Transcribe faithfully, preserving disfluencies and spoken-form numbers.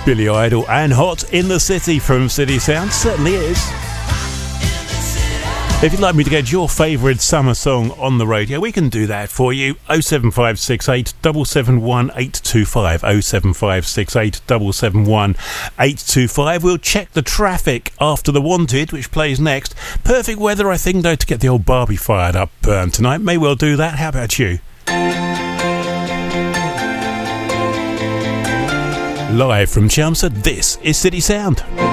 Billy Idol and Hot in the City from City Sound. Certainly is. If you'd like me to get your favourite summer song on the radio, we can do that for you. oh seven five six eight seven seven one eight two five. oh seven five six eight seven seven one eight two five. We'll check the traffic after The Wanted, which plays next. Perfect weather, I think, though, to get the old Barbie fired up um, tonight. May well do that. How about you? Live from Chelmsford, this is City Sound.